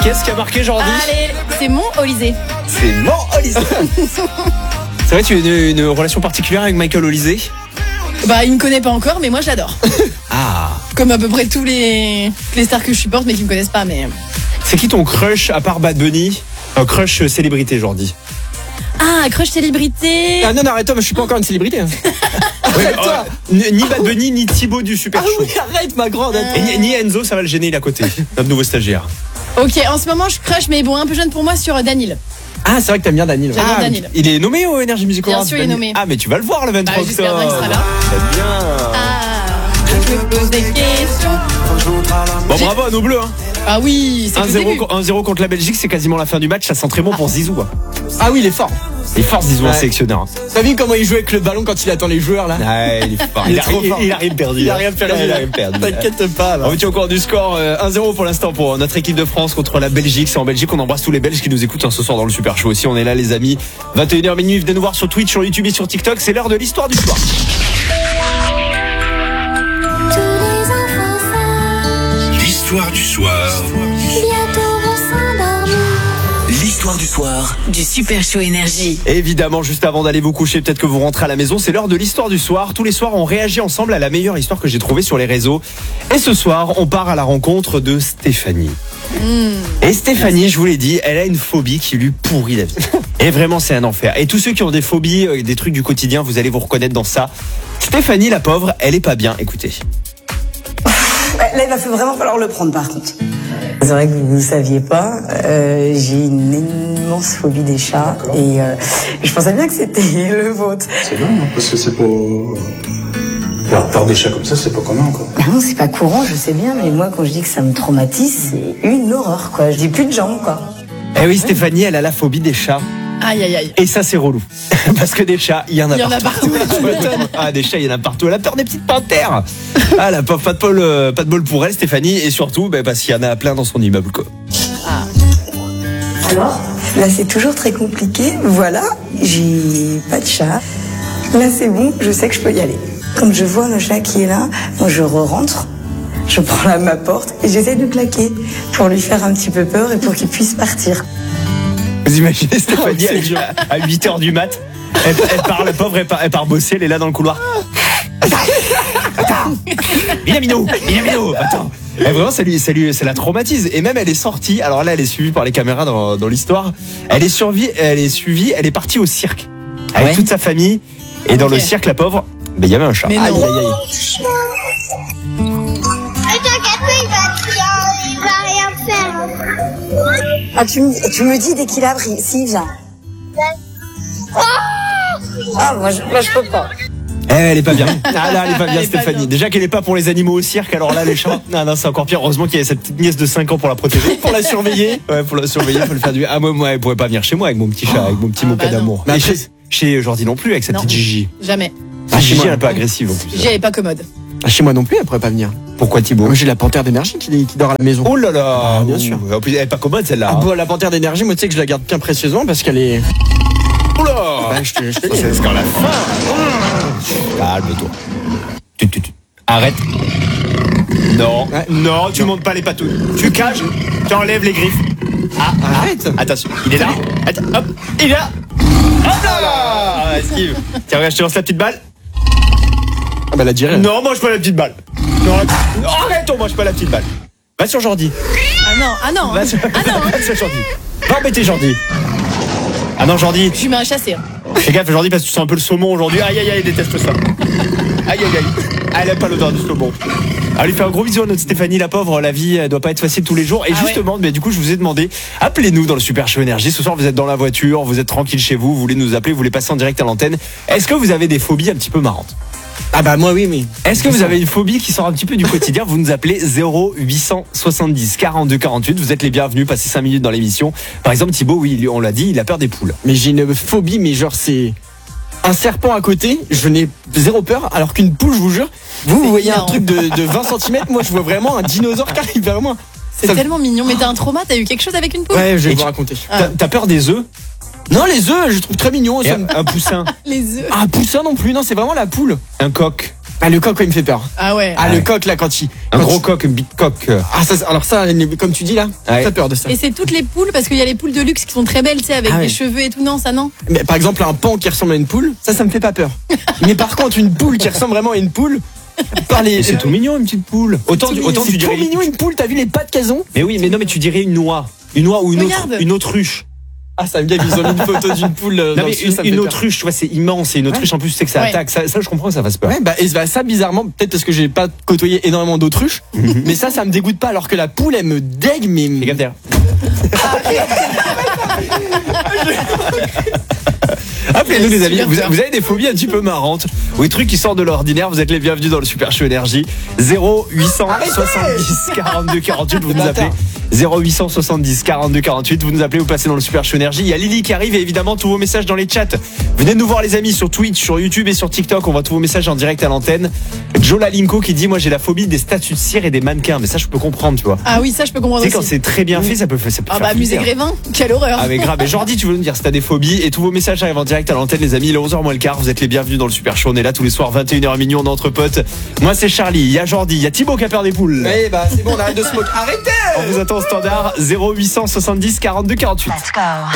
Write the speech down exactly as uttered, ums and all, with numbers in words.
Qu'est-ce qui a marqué Jordi? Allez, c'est mon Olysée. C'est mon Olysée. C'est vrai, tu as une, une relation particulière avec Michael Olysée? Bah, il me connaît pas encore, mais moi j'adore. Ah. Comme à peu près tous les, les stars que je supporte, mais qui me connaissent pas. Mais c'est qui ton crush à part Bad Bunny? Un crush célébrité, Jordi? Ah, crush célébrité. Ah non, non, arrête-toi, moi je suis pas encore une célébrité. Hein. Ouais, arrête-toi. Euh, ni Bad Bunny, ni Thibaut du Super ah Show. Oui, arrête, ma grande. Euh... Et ni, ni Enzo, ça va le gêner, il est à côté. Notre nouveau stagiaire. Ok, en ce moment je crush, mais bon, un peu jeune pour moi, sur Daniel. Ah, c'est vrai que t'aimes bien Daniel. J'adore Ah, Daniel. il est nommé au Energy Music Awards. Bien sûr, il est nommé. Ah, mais tu vas le voir le vingt-trois Bah, octobre. j'espère bien qu'il sera là. C'est bien. Ah, je me pose des questions. Bon, bravo à nos bleus. Hein. Ah oui, c'est un le zéro, début. un zéro contre la Belgique, c'est quasiment la fin du match. Ça sent très bon pour Zizou. Hein. Ah oui, il est fort. Il est fort, Zizou, en Ouais. sélectionneur. Hein. T'as vu comment il joue avec le ballon quand il attend les joueurs là? Ouais, il est fort. Il Il, est a, trop il, fort. il a rien perdu. Il a rien perdu. Il a rien perdu. T'inquiète pas là. On vous tient au courant du score. euh, un zéro pour l'instant pour notre équipe de France contre la Belgique. C'est en Belgique. On embrasse tous les Belges qui nous écoutent hein, ce soir dans le Super Show aussi. On est là, les amis. vingt et une heures minuit. Venez nous voir sur Twitch, sur YouTube et sur TikTok. C'est l'heure de l'histoire du soir. L'histoire du soir. L'histoire du soir du Super Show Énergie. Évidemment, juste avant d'aller vous coucher, peut-être que vous rentrez à la maison, c'est l'heure de l'histoire du soir. Tous les soirs, on réagit ensemble à la meilleure histoire que j'ai trouvée sur les réseaux. Et ce soir, on part à la rencontre de Stéphanie. Mmh. Et Stéphanie, je vous l'ai dit, elle a une phobie qui lui pourrit la vie. Et vraiment, c'est un enfer. Et tous ceux qui ont des phobies, euh, des trucs du quotidien, vous allez vous reconnaître dans ça. Stéphanie, la pauvre, elle est pas bien. Écoutez. Là, il va vraiment falloir le prendre, par contre. C'est vrai que vous ne saviez pas, euh, j'ai une immense phobie des chats et euh, je pensais bien que c'était le vôtre. C'est bien, parce que c'est pas... La peur des chats comme ça, c'est pas commun, quoi. Ah non, c'est pas courant, je sais bien, mais moi, quand je dis que ça me traumatise, c'est une horreur, quoi. Je dis plus de jambes, quoi. Eh oui, Stéphanie, elle a la phobie des chats. Aïe, aïe, aïe. Et ça, c'est relou. Parce que des chats, il y en a Il y en a partout. partout. Ah, des chats, il y en a partout. Elle a peur des petites panthères. Ah, la pauvre, pas de bol, euh, pas de bol pour elle, Stéphanie. Et surtout, bah, parce qu'il y en a plein dans son immeuble, quoi. Ah. Alors, là, c'est toujours très compliqué. Voilà, j'ai pas de chat. Là, c'est bon, je sais que je peux y aller. Quand je vois le chat qui est là, moi, je re-rentre. Je prends là ma porte et j'essaie de claquer pour lui faire un petit peu peur et pour qu'il puisse partir. Vous imaginez Stéphanie à huit heures du mat, elle, elle part, la pauvre, elle part, elle part bosser, elle est là dans le couloir. Attends, attends, Minamino, Minamino, attends. Et vraiment, ça lui, ça lui, ça la traumatise. Et même, elle est sortie. Alors là, elle est suivie par les caméras dans, dans l'histoire. Elle est suivie, elle est suivie, elle est partie au cirque avec Ouais. toute sa famille. Et dans Ok. le cirque, la pauvre, ben il y avait un chat. Mais non. Aïe, aïe, aïe. Il va rien faire. Ah, tu, me- tu me dis dès qu'il a pris, s'il vient. Ah, moi je, moi, je peux pas. Eh, elle est pas bien. Ah là, elle est pas bien, Elle est pas Stéphanie. bien. Déjà qu'elle est pas pour les animaux au cirque, alors là, les chats. Non, non, c'est encore pire. Heureusement qu'il y a cette petite nièce de cinq ans pour la protéger, pour la surveiller. Ouais, pour la surveiller, faut le faire du. Ah, moi, moi, elle pourrait pas venir chez moi avec mon petit chat, avec mon petit Ah, moquet bah non. d'amour. Mais Mais après- chez, chez Jordi non plus, avec sa Non. petite Gigi. Jamais. Ah, chez Gigi, moi. elle est un peu agressive en plus. J'y avais pas commode. Ah, chez moi non plus, elle pourrait pas venir. Pourquoi Thibaut? Moi j'ai la panthère d'énergie qui, qui dort à la maison. Oh là là, Ah, bien ouh. sûr. En plus, elle est pas commode celle-là. Ah, bon, la panthère d'énergie, moi tu sais que je la garde bien précieusement parce qu'elle est. Oula, Bah, je te, je te ça dis. c'est jusqu'à la fin. Calme-toi. Tu, tu, tu. Arrête. Non, Ouais. non, tu montes pas les patouilles. Tu caches, tu enlèves les griffes. Ah, Arrête. attention, il est là. Attends, hop, il est là. Hop là, esquive. Tiens, regarde, je te lance la petite balle. Ah bah la dirait. Non, mange pas la petite balle. Non, non, arrête, on mange pas la petite balle. Va sur Jordi. Ah non, ah non. Va sur, Ah non. va sur Jordi. Va embêter Jordi. Ah non, Jordi. Je lui mets un chassé. hein. Fais gaffe Jordi parce que tu sens un peu le saumon aujourd'hui. Aïe aïe aïe, il déteste ça. Aïe aïe aïe. Ah, elle aime pas l'odeur du saumon. Alors, lui fait un gros bisou à notre Stéphanie, la pauvre. La vie elle doit pas être facile tous les jours. Et Ah justement, mais du coup, je vous ai demandé, appelez-nous dans le Super Show Énergie. Ce soir, vous êtes dans la voiture, vous êtes tranquille chez vous, vous voulez nous appeler, vous voulez passer en direct à l'antenne. Est-ce que vous avez des phobies un petit peu marrantes? Ah bah moi oui, mais. Est-ce que vous avez une phobie qui sort un petit peu du quotidien? Vous nous appelez zéro huit cent soixante-dix quarante-deux quarante-huit. Vous êtes les bienvenus, passez cinq minutes dans l'émission. Par exemple, Thibaut, oui, on l'a dit, il a peur des poules. Mais j'ai une phobie, mais genre c'est. Un serpent à côté, je n'ai zéro peur, alors qu'une poule, je vous jure, vous, vous voyez un énorme. truc de, de vingt centimètres, moi je vois vraiment un dinosaure qui arrive vers moi. C'est Ça- tellement mignon. Mais t'as un trauma, t'as eu quelque chose avec une poule? Ouais, je vais Et vous tu- raconter. T'as t'as peur des œufs? Non, les œufs, je trouve très mignon. Et ça un, me- un poussin? Les œufs. Ah, poussin non plus, non, c'est vraiment la poule. Un coq? Ah, le coq, il me fait peur. Ah ouais. Ah, Ah le ouais. coq, là, quand il. Un quand gros il- coq, un big coq. Ah, ça, alors ça, comme tu dis là, Ouais. t'as peur de ça. Et c'est toutes les poules, parce qu'il y a les poules de luxe qui sont très belles, tu sais, avec Ah ouais. des cheveux et tout. Non, ça non. Mais par exemple, un pan qui ressemble à une poule, ça, ça me fait pas peur. Mais par contre, une poule qui ressemble vraiment à une poule, par les. Mais c'est tout mignon, une petite poule. Autant, C'est tu- tout autant tu mignon, c'est trop dirais. mignon une poule, t'as vu les pattes qu'elles ont? Mais oui, mais non, mais tu dirais une noix. Une noix ou une autre, Regarde. une autruche. Ah, ça me gagne, ils ont mis une photo d'une poule. euh, Non, dans mais le sud, une, ça me une fait peur. autruche, tu vois, c'est immense. Et une autruche, en plus, tu sais que ça Ouais. attaque. Ça, ça, je comprends que ça fasse peur. Ouais, bah, et bah, ça, bizarrement, peut-être parce que j'ai pas côtoyé énormément d'autruches, mais ça, ça me dégoûte pas, alors que la poule, elle me dégue, mais. Fais gaffe derrière. Appelez-nous les amis, Super vous, peur. vous avez des phobies un petit peu marrantes ou des trucs qui sortent de l'ordinaire, vous êtes les bienvenus dans le Super Show Énergie. Zéro huit cent soixante-dix quarante-deux quarante-huit, vous nous appelez. Zéro huit cent soixante-dix quarante-deux quarante-huit, vous nous appelez, vous passez dans le Super Show Énergie. Il y a Lily qui arrive et évidemment tous vos messages dans les chats. Venez nous voir les amis sur Twitch, sur YouTube et sur TikTok, on voit tous vos messages en direct à l'antenne. Joe Lalinko qui dit moi j'ai la phobie des statues de cire et des mannequins, mais ça je peux comprendre, tu vois. Ah oui, ça je peux Tu comprendre sais quand aussi. c'est très bien fait, ça peut, ça peut Ah faire bah, musée flipper. Grévin, quelle horreur. Ah mais grave, mais Jordi tu veux nous dire si t'as des phobies et tous vos messages arrivent en direct à l'antenne les amis, il est onze heures moins le quart, vous êtes les bienvenus dans le Super Show, on est là tous les soirs vingt et une heures minuit, on est entre potes. Moi c'est Charlie, il y a Jordi, il y a Thibaut qui a peur des poules. Ouais, bah, c'est bon, on arrête de se moquer. Arrêtez! On vous attend au standard zéro huit cent soixante-dix quarante-deux quarante-huit.